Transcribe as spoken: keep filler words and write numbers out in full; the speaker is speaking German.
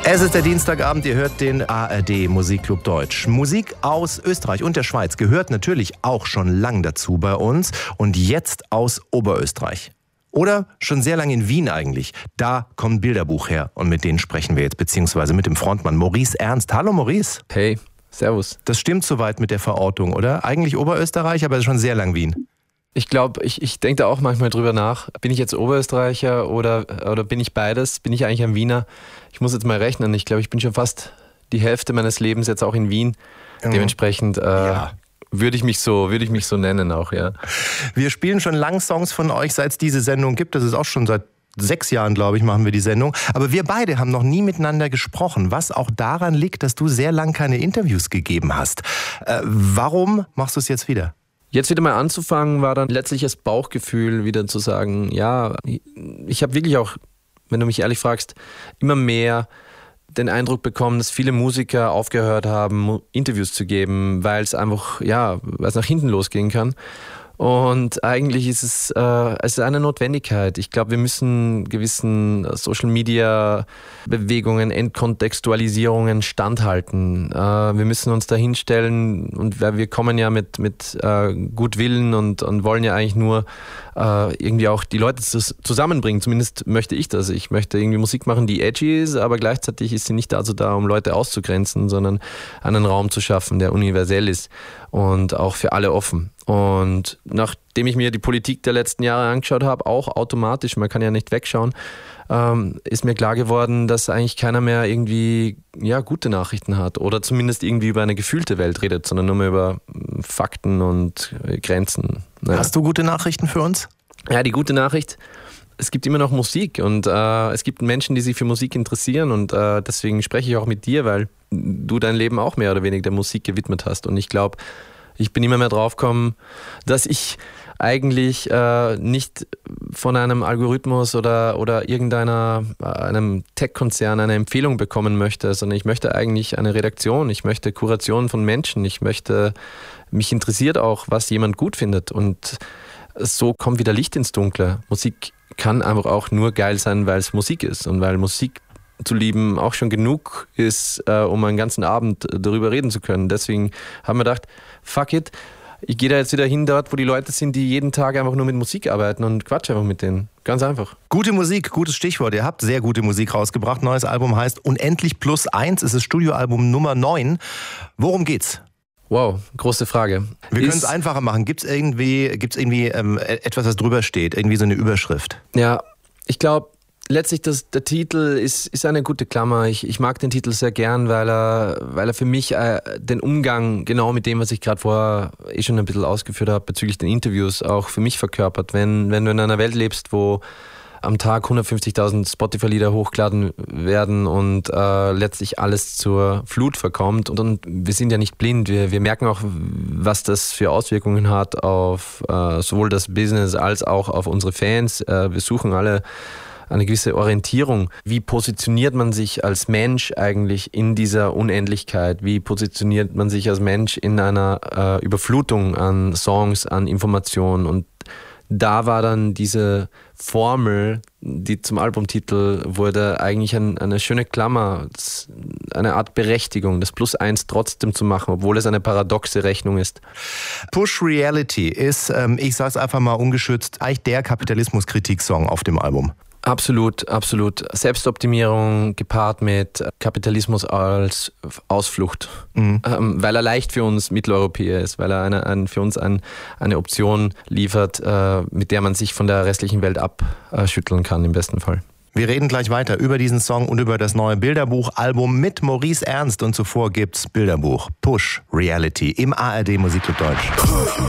Es ist der Dienstagabend, ihr hört den A R D Musikclub Deutsch. Musik aus Österreich und der Schweiz gehört natürlich auch schon lang dazu bei uns und jetzt aus Oberösterreich. Oder schon sehr lange in Wien eigentlich. Da kommt Bilderbuch her und mit denen sprechen wir jetzt, beziehungsweise mit dem Frontmann Maurice Ernst. Hallo Maurice. Hey, servus. Das stimmt soweit mit der Verortung, oder? Eigentlich Oberösterreich, aber schon sehr lang Wien. Ich glaube, ich, ich denke da auch manchmal drüber nach. Bin ich jetzt Oberösterreicher oder, oder bin ich beides? Bin ich eigentlich ein Wiener? Ich muss jetzt mal rechnen. Ich glaube, ich bin schon fast die Hälfte meines Lebens jetzt auch in Wien. Mhm. Dementsprechend äh, ja. würde ich mich so, würde ich mich so nennen auch, ja. Wir spielen schon lang Songs von euch, seit es diese Sendung gibt. Das ist auch schon seit sechs Jahren, glaube ich, machen wir die Sendung. Aber wir beide haben noch nie miteinander gesprochen, was auch daran liegt, dass du sehr lang keine Interviews gegeben hast. Äh, warum machst du es jetzt wieder? Jetzt wieder mal anzufangen, war dann letztlich das Bauchgefühl, wieder zu sagen, ja, ich habe wirklich auch, wenn du mich ehrlich fragst, immer mehr den Eindruck bekommen, dass viele Musiker aufgehört haben, Interviews zu geben, weil es einfach, ja, weil es nach hinten losgehen kann. Und eigentlich ist es, äh, es ist eine Notwendigkeit. Ich glaube, wir müssen gewissen Social-Media-Bewegungen, Entkontextualisierungen standhalten. Äh, wir müssen uns da hinstellen und wir kommen ja mit, mit äh, Gutwillen und, und wollen ja eigentlich nur äh, irgendwie auch die Leute zusammenbringen. Zumindest möchte ich das. Ich möchte irgendwie Musik machen, die edgy ist, aber gleichzeitig ist sie nicht dazu da, um Leute auszugrenzen, sondern einen Raum zu schaffen, der universell ist und auch für alle offen. Und nachdem ich mir die Politik der letzten Jahre angeschaut habe, auch automatisch, man kann ja nicht wegschauen, ähm, ist mir klar geworden, dass eigentlich keiner mehr irgendwie ja, gute Nachrichten hat oder zumindest irgendwie über eine gefühlte Welt redet, sondern nur mehr über Fakten und Grenzen. Ja. Hast du gute Nachrichten für uns? Ja, die gute Nachricht, es gibt immer noch Musik und äh, es gibt Menschen, die sich für Musik interessieren und äh, deswegen spreche ich auch mit dir, weil du dein Leben auch mehr oder weniger der Musik gewidmet hast und ich glaube, ich bin immer mehr draufgekommen, dass ich eigentlich äh, nicht von einem Algorithmus oder, oder irgendeiner einem Tech-Konzern eine Empfehlung bekommen möchte, sondern ich möchte eigentlich eine Redaktion, ich möchte Kuration von Menschen, ich möchte, mich interessiert auch, was jemand gut findet und so kommt wieder Licht ins Dunkle. Musik kann einfach auch nur geil sein, weil es Musik ist und weil Musik zu lieben auch schon genug ist, äh, um einen ganzen Abend darüber reden zu können. Deswegen haben wir gedacht, fuck it, ich gehe da jetzt wieder hin dort, wo die Leute sind, die jeden Tag einfach nur mit Musik arbeiten und quatsch einfach mit denen. Ganz einfach. Gute Musik, gutes Stichwort. Ihr habt sehr gute Musik rausgebracht. Neues Album heißt Unendlich plus eins. Es ist Studioalbum Nummer neun. Worum geht's? Wow, große Frage. Wir können es einfacher machen. Gibt's irgendwie, gibt's irgendwie ähm, etwas, was drüber steht? Irgendwie so eine Überschrift? Ja, ich glaube, letztlich das, der Titel ist, ist eine gute Klammer. Ich, ich mag den Titel sehr gern, weil er, weil er für mich äh, den Umgang genau mit dem, was ich gerade vorher eh schon ein bisschen ausgeführt habe, bezüglich den Interviews, auch für mich verkörpert. Wenn, wenn du in einer Welt lebst, wo am Tag hundertfünfzigtausend Spotify-Lieder hochgeladen werden und äh, letztlich alles zur Flut verkommt. Und, und wir sind ja nicht blind. Wir, wir merken auch, was das für Auswirkungen hat auf äh, sowohl das Business als auch auf unsere Fans. Äh, wir suchen alle eine gewisse Orientierung. Wie positioniert man sich als Mensch eigentlich in dieser Unendlichkeit? Wie positioniert man sich als Mensch in einer äh, Überflutung an Songs, an Informationen? Und da war dann diese Formel, die zum Albumtitel wurde, eigentlich ein, eine schöne Klammer, eine Art Berechtigung, das Plus eins trotzdem zu machen, obwohl es eine paradoxe Rechnung ist. Push Reality ist, ähm, ich sage es einfach mal ungeschützt, eigentlich der Kapitalismuskritik-Song auf dem Album. Absolut, absolut. Selbstoptimierung gepaart mit Kapitalismus als Ausflucht, mhm. ähm, weil er leicht für uns Mitteleuropäer ist, weil er eine, ein, für uns ein, eine Option liefert, äh, mit der man sich von der restlichen Welt abschütteln kann im besten Fall. Wir reden gleich weiter über diesen Song und über das neue Bilderbuch-Album mit Maurice Ernst und zuvor gibt's Bilderbuch Push Reality im A R D Musikclub Deutsch.